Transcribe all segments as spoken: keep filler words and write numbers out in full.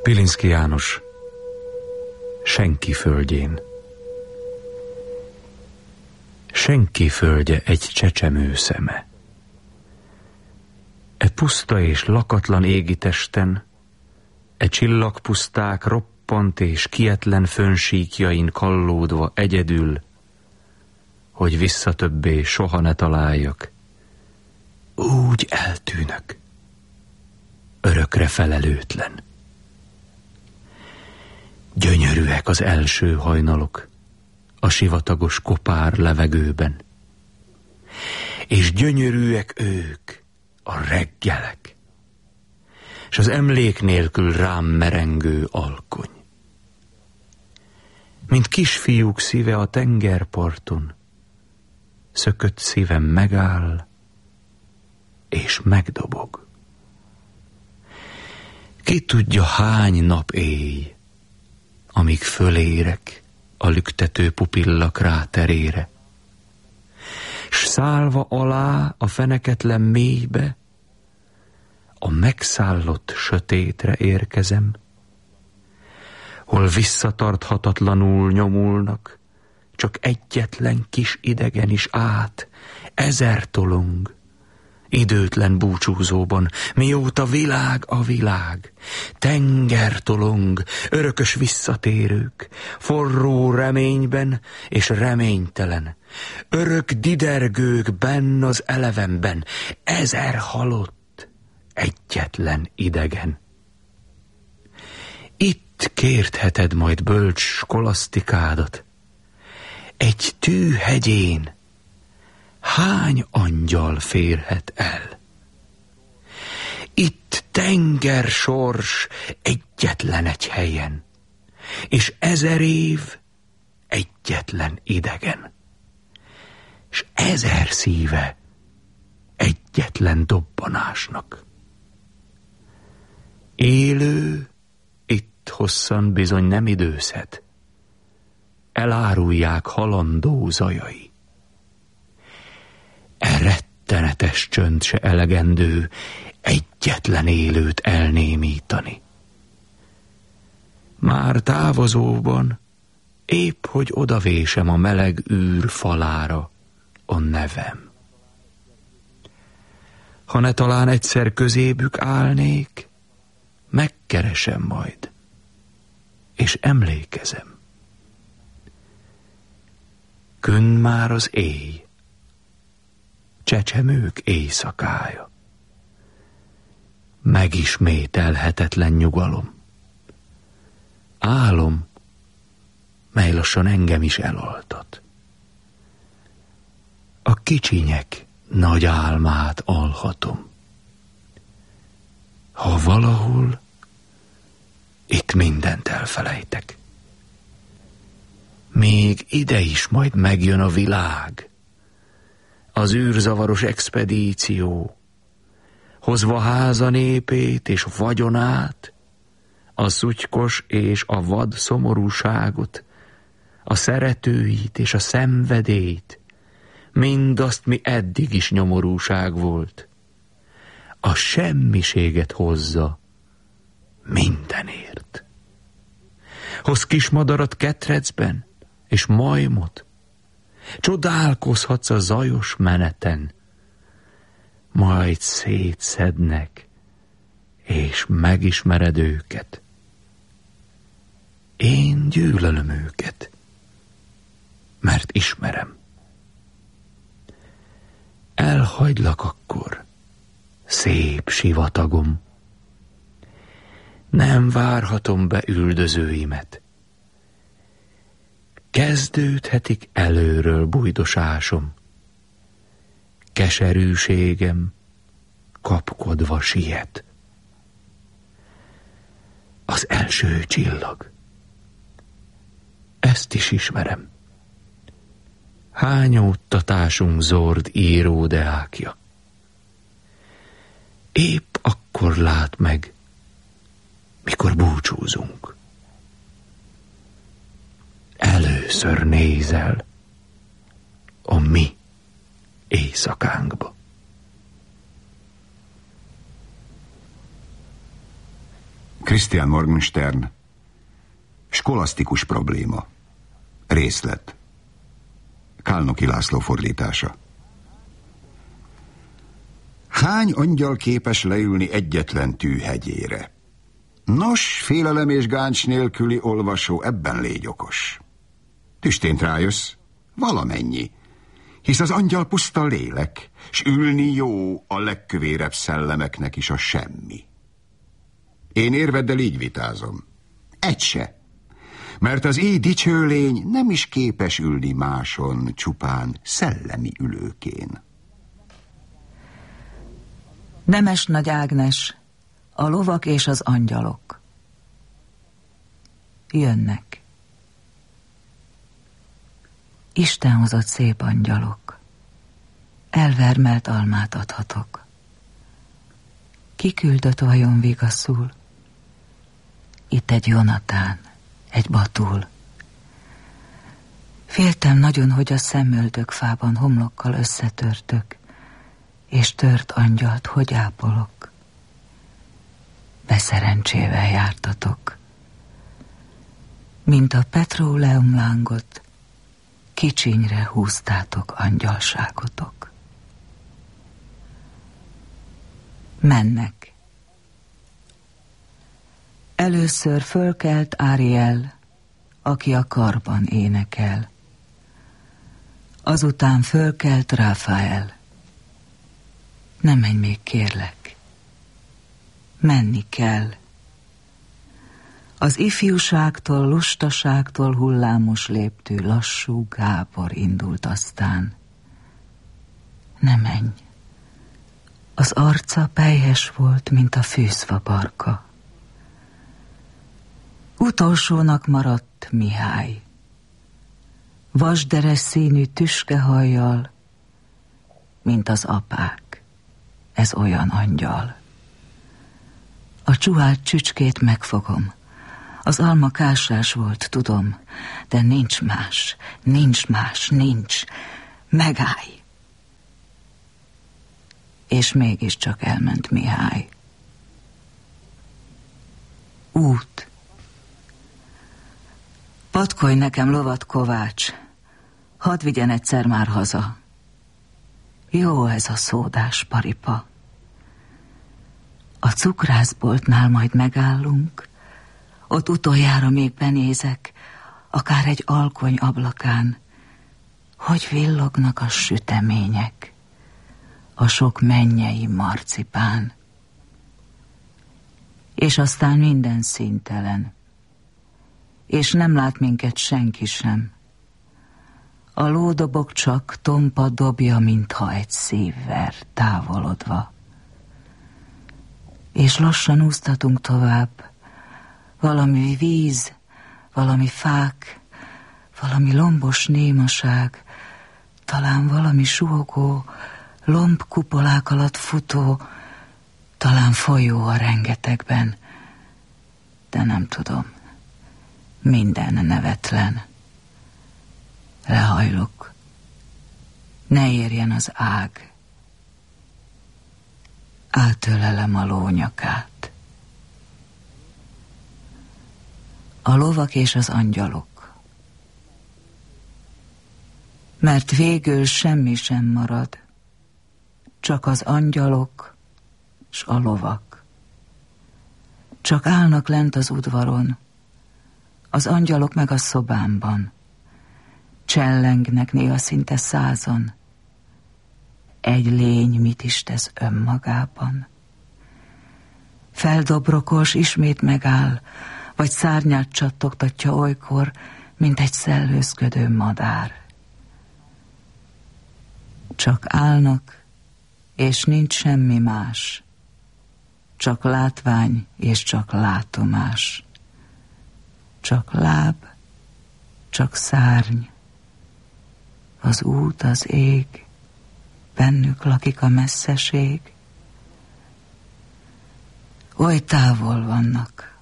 Pilinszky János, Senki földjén. Senki földje egy csecsemő szeme. E puszta és lakatlan égi testen, e csillagpuszták roppant és kietlen fönnsíkjain kallódva egyedül, hogy visszatöbbé soha ne találjak, úgy eltűnök, örökre felelőtlen. Gyönyörűek az első hajnalok a sivatagos kopár levegőben, és gyönyörűek ők, a reggelek, és az emlék nélkül rám merengő alkony. Mint kisfiúk szíve a tengerparton, szökött szívem megáll, és megdobog. Ki tudja, hány nap éj, amíg fölérek a lüktető pupilla kráterére, s szállva alá a feneketlen mélybe, a megszállott sötétre érkezem, hol visszatarthatatlanul nyomulnak, csak egyetlen kis idegen is át, ezer tolong, időtlen búcsúzóban, mióta világ a világ, tenger tolong, örökös visszatérők, forró reményben és reménytelen, örök didergők benn az elevenben, ezer halott, egyetlen idegen. Itt kértheted majd bölcs skolasztikádat, egy tűhegyén hány angyal férhet el? Itt tenger sors egyetlen egy helyen, és ezer év egyetlen idegen, és ezer szíve egyetlen dobbanásnak. Élő itt hosszan bizony nem időzhet, elárulják halandó zajai. E rettenetes csönd se elegendő egyetlen élőt elnémítani. Már távozóban épp hogy odavésem a meleg űr falára a nevem. Ha ne talán egyszer közébük állnék, megkeresem majd, és emlékezem. Könn már az éj, csecsemők éjszakája. Megismételhetetlen nyugalom. Álom, mely lassan engem is elaltat. A kicsinyek nagy álmát alhatom. Ha valahol, itt mindent elfelejtek. Még ide is majd megjön a világ, az űrzavaros expedíció, hozva háza népét és vagyonát, a szutykos és a vad szomorúságot, a szeretőit és a szenvedélyt, mindazt, mi eddig is nyomorúság volt. A semmiséget hozza mindenért. Hoz kismadarat ketrecben, és majmot, csodálkozhatsz a zajos meneten, majd szétszednek, és megismered őket. Én gyűlölöm őket, mert ismerem. Elhagylak akkor, szép sivatagom. Nem várhatom be üldözőimet. Kezdődhetik előről bújdosásom. Keserűségem kapkodva siet. Az első csillag. Ezt is ismerem. Hányódtatásunk zord íródeákja. Épp akkor lát meg, mikor búcsúzunk. Először nézel a mi éjszakánkba. Christian Morgenstern. Skolasztikus probléma. Részlet. Kálnoky László fordítása. Hány angyal képes leülni egyetlen tű hegyére? Nos, félelem és gáncs nélküli olvasó, ebben légy okos. Tüstént rájössz, valamennyi, hisz az angyal puszta lélek, s ülni jó a legkövérebb szellemeknek is a semmi. Én érveddel így vitázom. Egy se. Mert az így dicső lény nem is képes ülni máson, csupán szellemi ülőkén. Nemes Nagy Ágnes, a lovak és az angyalok. Jönnek. Isten hozott szép angyalok. Elvermelt almát adhatok. Ki küldött vajon vigaszul? Itt egy Jonatán, egy Batul. Féltem nagyon, hogy a szemöldök fában homlokkal összetörtök, és tört angyalt hogy ápolok. Beszerencsével jártatok. Mint a petróleum lángot, kicsinyre húztátok angyalságotok. Mennek. Először fölkelt Áriel, aki a karban énekel. Azután fölkelt Ráfael. Ne menj még, kérlek. Menni kell. Az ifjúságtól, lustaságtól hullámos léptű lassú Gábor indult aztán. Ne menj. Az arca pelyhes volt, mint a fűszfa barka. Utolsónak maradt Mihály. Vasderes színű tüskehajjal, mint az apák. Ez olyan angyal. A csuhált csücskét megfogom. Az alma kásás volt, tudom, de nincs más, nincs más, nincs. Megállj! És mégiscsak elment Mihály. Út. Patkolj nekem lovat, Kovács, hadd vigyen egyszer már haza. Jó ez a szódás paripa. A cukrászboltnál majd megállunk, ott utoljára még benézek, akár egy alkony ablakán, hogy villognak a sütemények, a sok mennyei marcipán. És aztán minden színtelen, és nem lát minket senki sem. A lódobok csak tompa dobja, mintha egy szívver távolodva. És lassan úsztatunk tovább, valami víz, valami fák, valami lombos némaság, talán valami suhogó, lombkupolák alatt futó, talán folyó a rengetegben, de nem tudom. Minden nevetlen. Lehajlok. Ne érjen az ág. Átölelem a lónyakát. A lovak és az angyalok. Mert végül semmi sem marad, csak az angyalok s a lovak. Csak állnak lent az udvaron, az angyalok meg a szobámban. Csellengnek néha szinte százan. Egy lény mit is tesz önmagában? Feldobrokos, ismét megáll, vagy szárnyát csattogtatja olykor, mint egy szellőzködő madár. Csak állnak, és nincs semmi más. Csak látvány, és csak látomás. Csak láb, csak szárny. Az út, az ég, bennük lakik a messzeség. Oly távol vannak,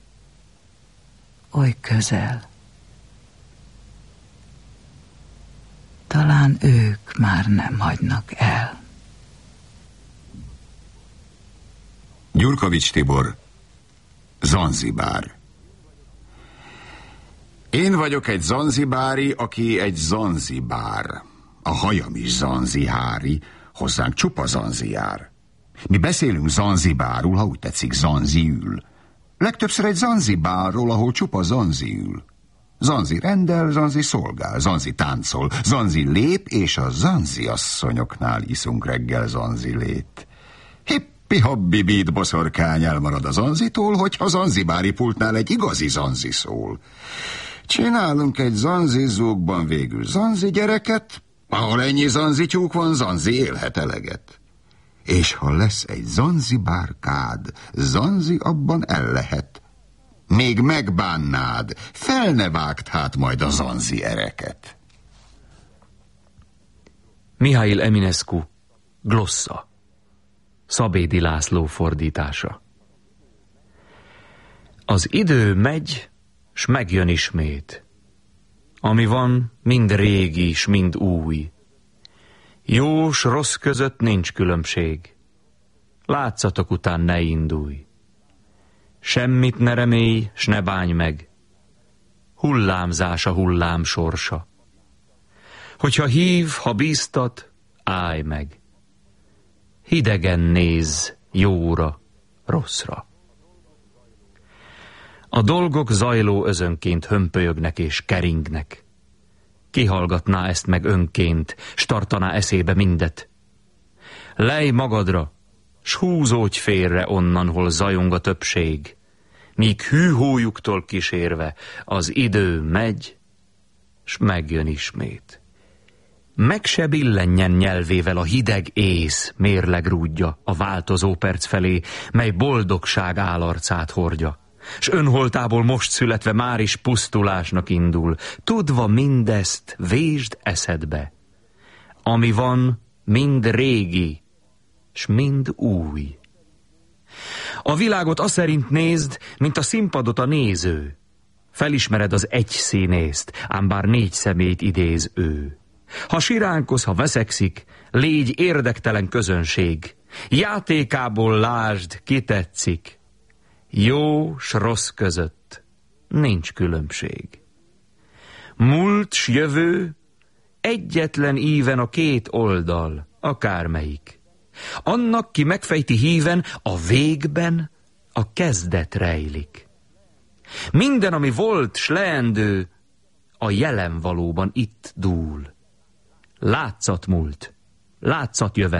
oly közel. Talán ők már nem hagynak el. Gyurkovics Tibor, Zanzibár. Én vagyok egy zanzibári, aki egy zanzibár. A hajam is zanzihári, hozzánk csupa zanzi jár. Mi beszélünk Zanzibárul, ha úgy tetszik, Zanziül. Legtöbbször egy Zanzibárról, ahol csupa zanzi ül. Zanzi rendel, zanzi szolgál, zanzi táncol, zanzi lép, és a zanzi asszonyoknál iszunk reggel zanzilét. Hippi-hobbi bít boszorkány elmarad a zanzitól, hogyha zanzibári pultnál egy igazi zanzi szól. Csinálunk egy zanzizókban végül zanzi gyereket, ahol ennyi zanzi tyúk van, zanzi élhet eleget. És ha lesz egy zanzibárkád, zanzi abban el lehet. Még megbánnád, fel ne vágd hát majd a zanzi ereket. Mihail Eminescu, Glossa. Szabédi László fordítása. Az idő megy, s megjön ismét. Ami van, mind régi, s mind új. Jó s rossz között nincs különbség. Látszatok után ne indulj. Semmit ne remélj, s ne bánj meg. Hullámzás a hullám sorsa. Hogyha hív, ha bíztat, állj meg. Hidegen nézz jóra, rosszra. A dolgok zajló özönként hömpölyögnek és keringnek. Kihallgatná ezt meg önként, s tartaná eszébe mindet. Lej magadra, s húzódj félre onnan, hol zajong a többség, míg hűhójuktól kísérve az idő megy, s megjön ismét. Meg se billenjen nyelvével a hideg ész mérlegrúdja a változó perc felé, mely boldogság állarcát hordja, s önholtából most születve már is pusztulásnak indul. Tudva mindezt, vésd eszedbe. Ami van, mind régi, s mind új. A világot aszerint nézd, mint a színpadot a néző. Felismered az egy színészt, ám bár négy személyt idéz ő. Ha siránkoz, ha veszekszik, légy érdektelen közönség. Játékából lásd, ki tetszik. Jó s rossz között nincs különbség. Múlt s jövő egyetlen íven a két oldal, akármelyik. Annak, ki megfejti híven, a végben a kezdet rejlik. Minden, ami volt s leendő, a jelen valóban itt dúl. Látszat múlt, látszat jövendő.